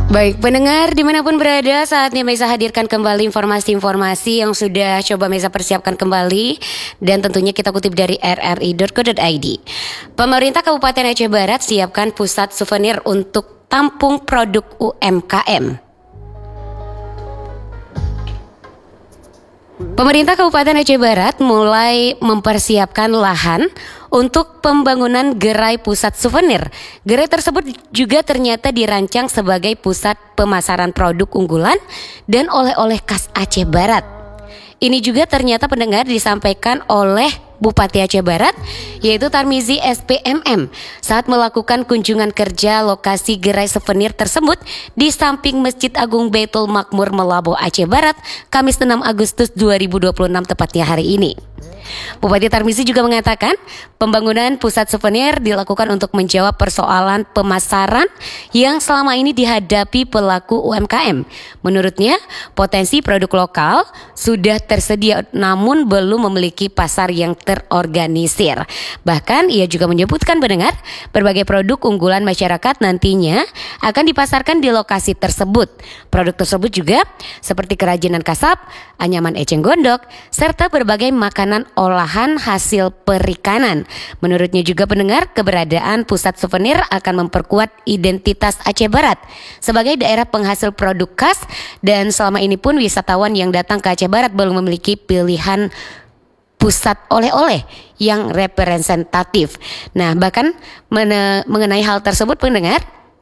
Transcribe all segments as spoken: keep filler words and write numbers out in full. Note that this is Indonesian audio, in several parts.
Baik, pendengar dimanapun berada, saatnya Meza hadirkan kembali informasi-informasi yang sudah coba Meza persiapkan kembali. Dan tentunya kita kutip dari r r i dot co dot i d. Pemerintah Kabupaten Aceh Barat siapkan pusat souvenir untuk tampung produk U M K M. Pemerintah Kabupaten Aceh Barat mulai mempersiapkan lahan untuk pembangunan gerai pusat souvenir. Gerai tersebut juga ternyata dirancang sebagai pusat pemasaran produk unggulan dan oleh-oleh khas Aceh Barat. Ini juga ternyata pendengar disampaikan oleh Bupati Aceh Barat, yaitu Tarmizi S P M M, saat melakukan kunjungan kerja lokasi gerai souvenir tersebut di samping Masjid Agung Baitul Makmur Melabo Aceh Barat, Kamis enam Agustus dua ribu dua puluh enam tepatnya hari ini. Bupati Tarmizi juga mengatakan pembangunan pusat souvenir dilakukan untuk menjawab persoalan pemasaran yang selama ini dihadapi pelaku U M K M. Menurutnya, potensi produk lokal sudah tersedia namun belum memiliki pasar yang terorganisir. Bahkan ia juga menyebutkan pendengar, berbagai produk unggulan masyarakat nantinya akan dipasarkan di lokasi tersebut. Produk tersebut juga seperti kerajinan kasab, anyaman eceng gondok, serta berbagai makanan olahan hasil perikanan. Menurutnya juga pendengar, keberadaan pusat souvenir akan memperkuat identitas Aceh Barat sebagai daerah penghasil produk khas, dan selama ini pun wisatawan yang datang ke Aceh Barat belum memiliki pilihan pusat oleh-oleh yang representatif. Nah, bahkan mengenai hal tersebut pendengar,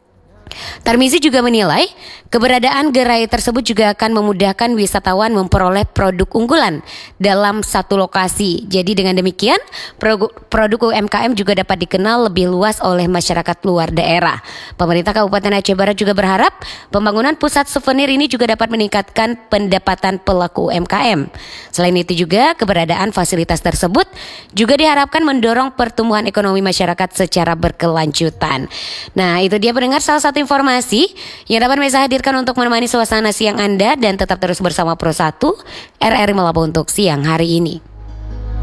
Tarmizi juga menilai keberadaan gerai tersebut juga akan memudahkan wisatawan memperoleh produk unggulan dalam satu lokasi. Jadi dengan demikian produk U M K M juga dapat dikenal lebih luas oleh masyarakat luar daerah. Pemerintah Kabupaten Aceh Barat juga berharap pembangunan pusat souvenir ini juga dapat meningkatkan pendapatan pelaku U M K M. Selain itu juga keberadaan fasilitas tersebut juga diharapkan mendorong pertumbuhan ekonomi masyarakat secara berkelanjutan. Nah, itu dia pendengar salah satu informasi yang dapat Meza hadirkan untuk menemani suasana siang Anda, dan tetap terus bersama Pro satu R R I Malabo untuk siang hari ini.